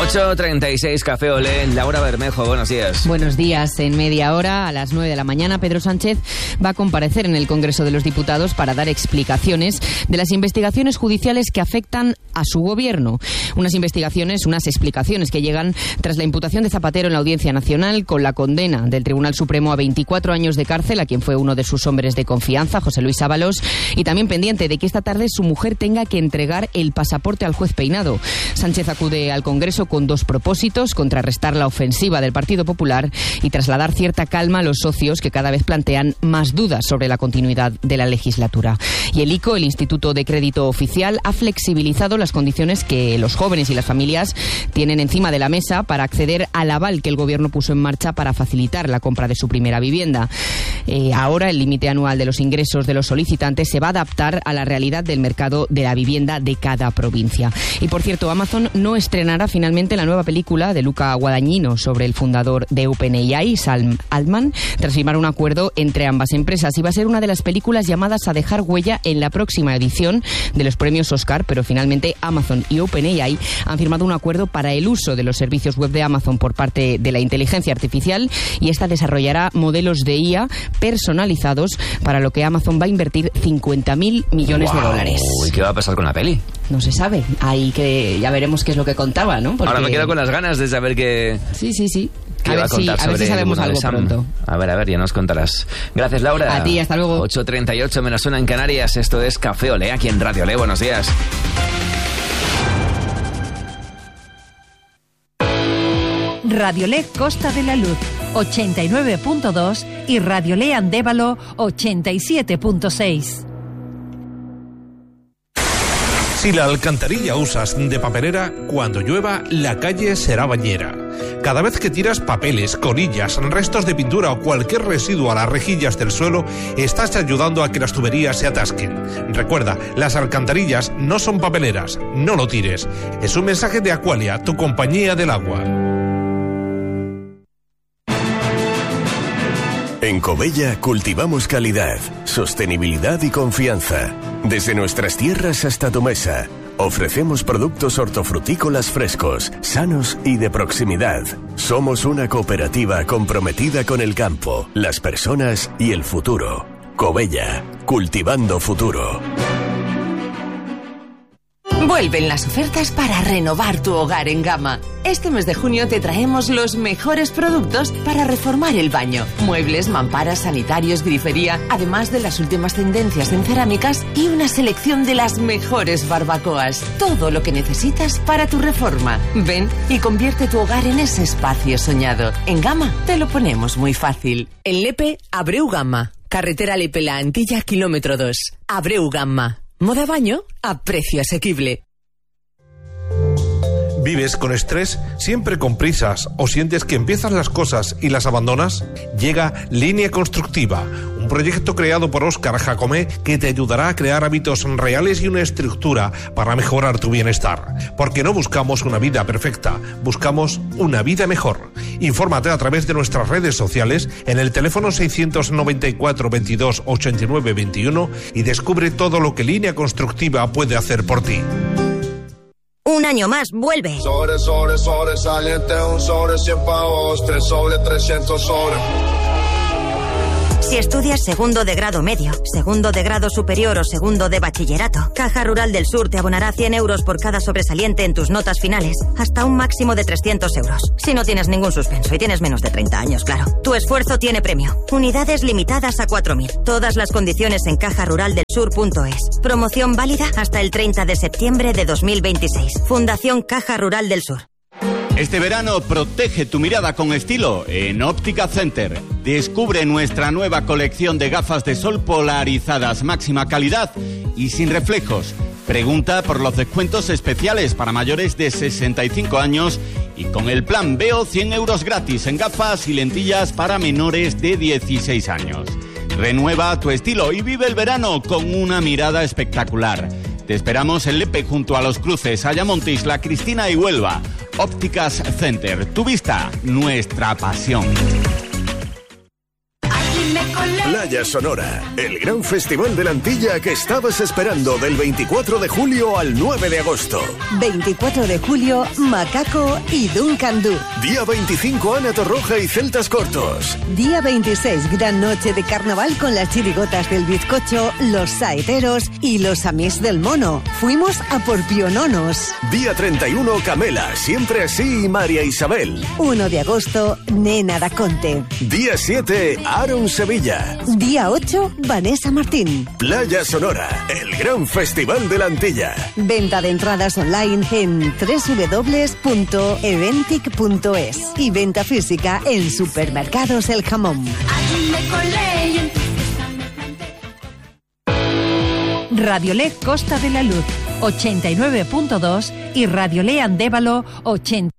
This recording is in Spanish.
8:36, Café Olé. Laura Bermejo, buenos días. Buenos días. En media hora, a las 9 de la mañana, Pedro Sánchez va a comparecer en el Congreso de los Diputados para dar explicaciones de las investigaciones judiciales que afectan a su gobierno. Unas explicaciones que llegan tras la imputación de Zapatero en la Audiencia Nacional con la condena del Tribunal Supremo a 24 años de cárcel a quien fue uno de sus hombres de confianza, José Luis Ábalos, y también pendiente de que esta tarde su mujer tenga que entregar el pasaporte al juez Peinado. Sánchez acude al Congreso con dos propósitos: contrarrestar la ofensiva del Partido Popular y trasladar cierta calma a los socios que cada vez plantean más dudas sobre la continuidad de la legislatura. Y el ICO, el Instituto de Crédito Oficial, ha flexibilizado las condiciones que los jóvenes y las familias tienen encima de la mesa para acceder al aval que el Gobierno puso en marcha para facilitar la compra de su primera vivienda. Ahora el límite anual de los ingresos de los solicitantes se va a adaptar a la realidad del mercado de la vivienda de cada provincia. Y por cierto, Amazon no estrenará finalmente la nueva película de Luca Guadagnino sobre el fundador de OpenAI, Sam Altman, tras firmar un acuerdo entre ambas empresas. Y va a ser una de las películas llamadas a dejar huella en la próxima edición de los premios Oscar, pero finalmente Amazon y OpenAI han firmado un acuerdo para el uso de los servicios web de Amazon por parte de la inteligencia artificial, y esta desarrollará modelos de IA personalizados, para lo que Amazon va a invertir 50.000 millones de dólares. ¿Y qué va a pasar con la peli? No se sabe. Ahí que ya veremos qué es lo que contaba, ¿no? Porque... Ahora me quedo con las ganas de saber qué... Sí. A ver si sabemos algo pronto. A ver, ya nos contarás. Gracias, Laura. A ti, hasta luego. 8:38 menos 1 en Canarias. Esto es Café Olé, aquí en Radio Olé. Buenos días. Radio Olé Costa de la Luz 89.2 y Radio Olé Andévalo 87.6. Si la alcantarilla usas de papelera, cuando llueva, la calle será bañera. Cada vez que tiras papeles, colillas, restos de pintura o cualquier residuo a las rejillas del suelo, estás ayudando a que las tuberías se atasquen. Recuerda, las alcantarillas no son papeleras, no lo tires. Es un mensaje de Aqualia, tu compañía del agua. En Covella cultivamos calidad, sostenibilidad y confianza. Desde nuestras tierras hasta tu mesa, ofrecemos productos hortofrutícolas frescos, sanos y de proximidad. Somos una cooperativa comprometida con el campo, las personas y el futuro. Covella, cultivando futuro. Vuelven las ofertas para renovar tu hogar en Gama. Este mes de junio te traemos los mejores productos para reformar el baño. Muebles, mamparas, sanitarios, grifería, además de las últimas tendencias en cerámicas y una selección de las mejores barbacoas. Todo lo que necesitas para tu reforma. Ven y convierte tu hogar en ese espacio soñado. En Gama te lo ponemos muy fácil. En Lepe, Abreu Gama. Carretera Lepe-La Antilla, kilómetro 2. Abreu Gama. Moda baño a precio asequible. ¿Vives con estrés? ¿Siempre con prisas? ¿O sientes que empiezas las cosas y las abandonas? Llega Línea Constructiva, un proyecto creado por Óscar Jacomé que te ayudará a crear hábitos reales y una estructura para mejorar tu bienestar. Porque no buscamos una vida perfecta, buscamos una vida mejor. Infórmate a través de nuestras redes sociales en el teléfono 694 22 89 21 y descubre todo lo que Línea Constructiva puede hacer por ti. Un año más, vuelve. Sobresaliente, un sobre 100 pavos, 3 sobre 300 sobre. Si estudias segundo de grado medio, segundo de grado superior o segundo de bachillerato, Caja Rural del Sur te abonará 100 euros por cada sobresaliente en tus notas finales, hasta un máximo de 300 euros. Si no tienes ningún suspenso y tienes menos de 30 años, claro. Tu esfuerzo tiene premio. Unidades limitadas a 4.000. Todas las condiciones en cajaruraldelsur.es. Promoción válida hasta el 30 de septiembre de 2026. Fundación Caja Rural del Sur. Este verano protege tu mirada con estilo en Óptica Center. Descubre nuestra nueva colección de gafas de sol polarizadas, máxima calidad y sin reflejos. Pregunta por los descuentos especiales para mayores de 65 años y con el plan Veo 100 euros gratis en gafas y lentillas para menores de 16 años. Renueva tu estilo y vive el verano con una mirada espectacular. Te esperamos en Lepe junto a los cruces Ayamonte, Isla Cristina y Huelva. Ópticas Center, tu vista, nuestra pasión. Aquí me colé. Playa Sonora, el gran festival de la Antilla que estabas esperando del 24 de julio al 9 de agosto. 24 de julio, Macaco y Duncan Du. Día 25, Ana Torroja y Celtas Cortos. Día 26, gran noche de carnaval con las chirigotas del bizcocho, los saeteros y los amés del mono. Fuimos a por piononos. Día 31, Camela, Siempre Así y María Isabel. 1 de agosto, Nena da Conte. Día 7, Aaron Sevilla. Día 8, Vanessa Martín. Playa Sonora, el gran festival de la Antilla. Venta de entradas online en www.eventic.es y venta física en Supermercados El Jamón. Radiolé Costa de la Luz 89.2 y Radiolé Andévalo 80.